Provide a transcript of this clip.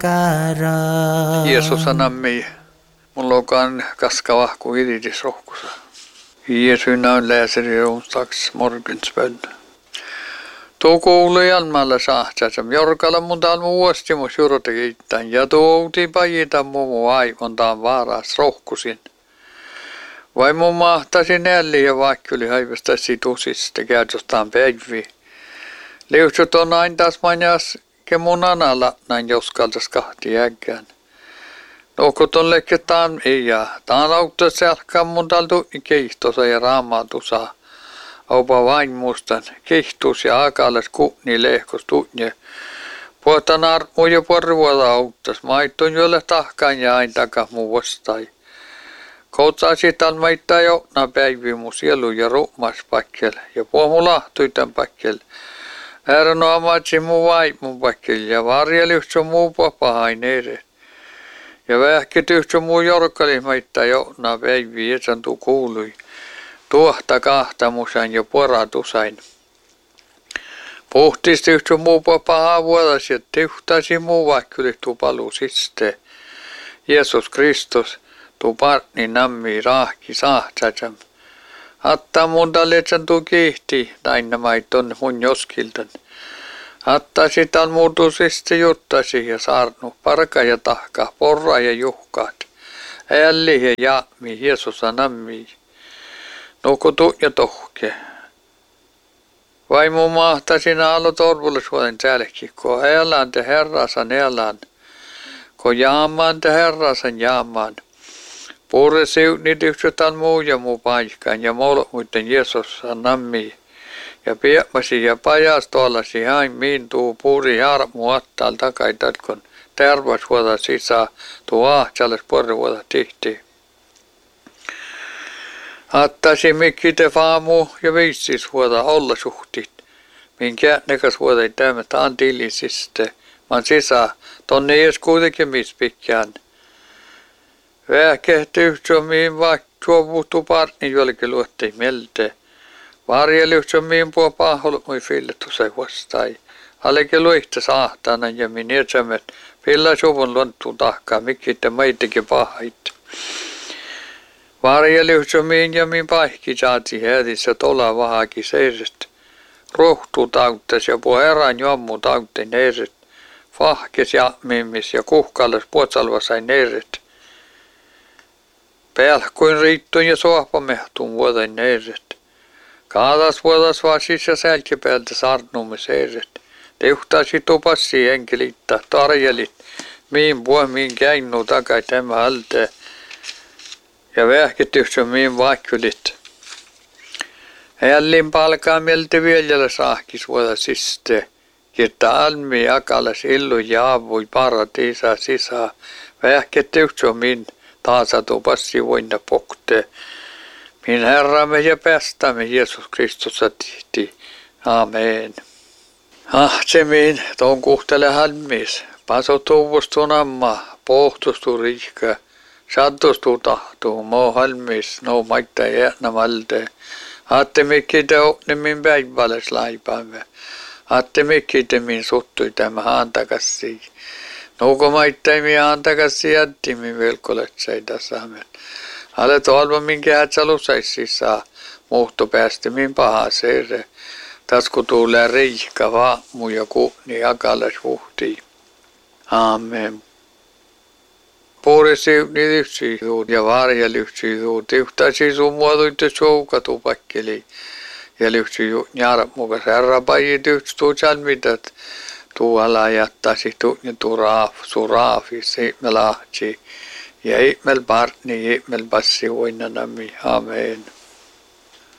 kara. Jeesus anammi, mulla onkaan kaskava kuin iridis rohkusa. Jeesu näin läseri onsdags morgensbön. Tuo kuului almalla saahtsam, jorkalla mun talmu uostimus jurotekittän ja tuouti pajita muu aikontaan vaaras rohkusin. Vai mun mahtasi nälli ja vaikkuli haivastasi tusista käytöstään päivi. Liutsut on aina taas manjas ke mun analla näin joskaltas kahti äkkään. Nokot on lekketaan ei ja taan auttaa selkään mun taltu keihtosa ja raamatusa. Aupa vain muistan kehtus ja akalas ku'ni lehkos tunne. Puhutaan armu ja porvuota auttas maitton jolle tahkaan ja aina takas muu vastai. Koutsaa sitan maittaa joutna päivi mun sielu ja ruumas pakkel ja puhu lahtui tämän pakkel. Ääräno amatsi muu vaimun pakkel ja varjelyhtsä muu papahain ere. Ja vähketyhtsä muu jorkkali maittaa joutna päivi etsantu kuului. Tuohta kahtamusan ja poratusain. Puhtisti yhtö muu papahaa vuodas ja tyhtäsi muu vaikkyli palu siste. Jeesus Kristus tu partni nammi rahki sahtsatsam. Hatta mun talletsan tu kihti, näin maiton mun joskiltan. Hatta sitan muutu siste juttasi ja saarnu parka ja tahka, porra ja juhkaat. Älli ja jaami Jeesus nammi. Nukutu ja tohke. Vai mun mahtasin alo torvullisuuden jälki, ko elän te herrasan elän, ko jaamaan te herrasan jaamaan. Puure siunit yhtytään muu ja muu paikkaan ja muuten Jeesus nammi. Ja piemasi ja pajas tuollasi hain miin tuu puuri harmu attal takaitat, kun tervas vuoda sisään tuu ahtsalas porri vuoda tihti. Attasi mikki te faamu ja viissis vuoda olla suhtit. Minkä nekas vuoda ei tämmötä antillisiste. Man sisään tonne ees kuitenkin mis pitkään. Vähkehti yhtsomiin vaikka suovuhtu partni jollekin luottei melte. Varjeli yhtsomiin puo paholut mui fillettu se vastai. Aleke luihta sahtana ja min etsämet. Pilla suvun lonttu tahkaa mikki te meitikin pahait. Varjeli yhtsomiin ja min paikki saati hädissä tola vahaki seiset. Rohtu tauttas ja puo erän jommu tautti neiset. Fahkes ja mimmis ja kuhkallas puotsalva sai neiset. Pelkuin riittun ja sohpamehtuun vuoden neiset. Kaadas vuodas vaan sisä sälkipäältä sarnumme seiset. Tehtasi tupassi enkelitta tarjelit. Miin puomiin käinnu takai tämä alta. Ja vähketyksä miin vaikkylit. Hällin palkaa mieltä vielä saahkis vuoda siste. Kirta almi akalas illu jaavui paratiisa sisään. Vähketyksä miin taasatu passi voina pokte. Min Herramme ja päästämme Jeesus Kristussa tihti. Amen. Ahtsemiin tuon kuhtele halmis. Paso tuuvustun amma. Pohtustu riikka. Sattustu tahtuu. Mo halmis. No maittaa jäänä malte. Hatte mikki te min päiväles laipaamme. Hatte mikki te min suttui tämä antakassi. Nuuko maittaimi antakassi jättimi velkoletsei tässä amen. Ale tolva minkä hätsälusaississa muhto päästi min paha seire. Tasku tulee riikka vaamu ja kuhni akalas vuhti. Amen. Puure siuni lyhtsyyt ja varja lyhtsyyt. Yhtäisi sun muoduitte soukatu pakkeli. Ja lyhtsyyt njara mukas herra pajit yhtstuu salmitat. Tuolla jättäisi tuu raafi seitmä lahtsi. Ja ihmel partni, ihmel passi voinanami. Amen.